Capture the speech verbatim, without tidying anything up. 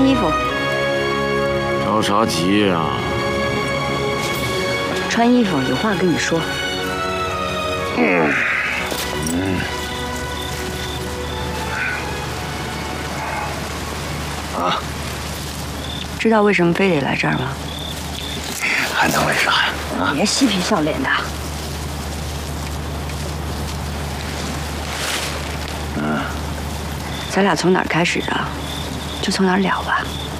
穿衣服。 着啥急呀？ 穿衣服，有话跟你说。 嗯嗯。啊。 知道为什么非得来这儿吗？ 还能为啥呀？啊！ 别嬉皮笑脸的。 嗯。 咱俩从哪儿开始的，就从哪儿了吧。